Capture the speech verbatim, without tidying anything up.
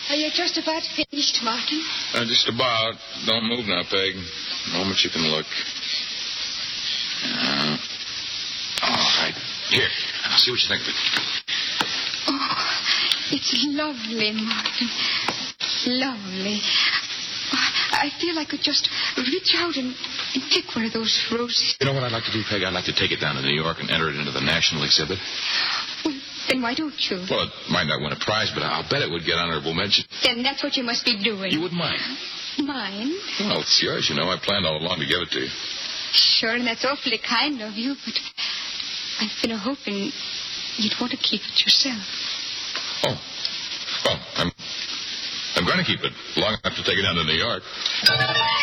Are you just about finished, Martin? Uh, just about. Don't move now, Peg. A moment you can look. Uh, all right. Here. I'll see what you think of it. Oh, it's lovely, Martin. Lovely. I feel I could just reach out and, and pick one of those roses. You know what I'd like to do, Peg? I'd like to take it down to New York and enter it into the national exhibit. Well, then why don't you? Well, it might not win a prize, but I'll bet it would get honorable mention. Then that's what you must be doing. You wouldn't mind? Mine? Well, it's yours, you know. I planned all along to give it to you. Sure, and that's awfully kind of you, but I've been hoping you'd want to keep it yourself. Oh. Well, I'm... I'm going to keep it long enough to take it down to New York.